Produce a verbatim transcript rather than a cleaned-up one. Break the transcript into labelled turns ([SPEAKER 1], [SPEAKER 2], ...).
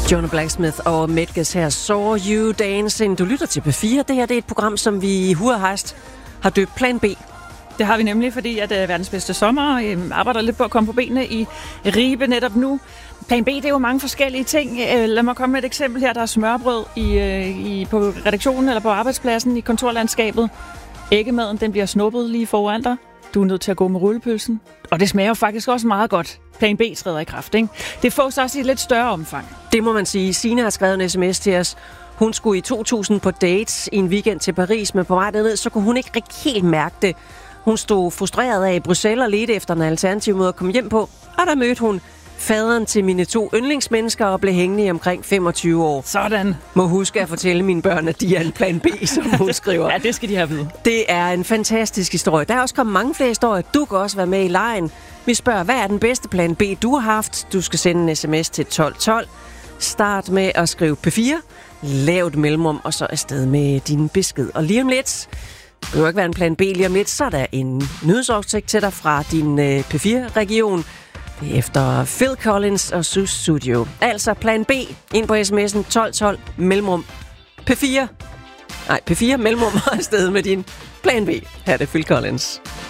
[SPEAKER 1] Jonah Blacksmith og Medgas her, Saw You Dancing. Du lytter til P fire. Det her det er et program, som vi i Hur og Hejst har døbt Plan B.
[SPEAKER 2] Det har vi nemlig, fordi at uh, verdens bedste sommer øh, arbejder lidt på at komme på benene i Ribe netop nu. Plan B, det er jo mange forskellige ting. Uh, lad mig komme med et eksempel her. Der er smørbrød i, uh, i, på redaktionen eller på arbejdspladsen i kontorlandskabet. Æggemaden, den bliver snuppet lige foran dig. Du er nødt til at gå med rullepølsen. Og det smager jo faktisk også meget godt. Plan B træder i kraft, ikke? Det fås også i et lidt større omfang.
[SPEAKER 1] Det må man sige. Signe har skrevet en sms til os. Hun skulle i to tusind på dates i en weekend til Paris, men på vej derned, så kunne hun ikke rigtig helt mærke det. Hun stod frustreret af i Bruxelles og ledte efter en alternativ måde at komme hjem på. Og der mødte hun faderen til mine to yndlingsmennesker og blev hængende i omkring femogtyve år.
[SPEAKER 2] Sådan.
[SPEAKER 1] Må huske at fortælle mine børn, at de er en plan B, som hun skriver.
[SPEAKER 2] Ja, det skal de have vide.
[SPEAKER 1] Det er en fantastisk historie. Der er også kommet mange flere historier. Du kan også være med i lejen. Vi spørger, hvad er den bedste plan B, du har haft? Du skal sende en sms til tolv tolv. Start med at skrive P fire. Lav et mellemrum, og så afsted med din besked. Og lige om lidt, det kan jo ikke være en plan B, lige om lidt, så er der en nyhedsoversigt til dig fra din P fire-region. Det er efter Phil Collins og Sus Studio. Altså plan B, ind på sms'en tolv tolv, mellemrum P fire. Nej, P fire, mellemrum og afsted med din plan B. Her er det Phil Collins.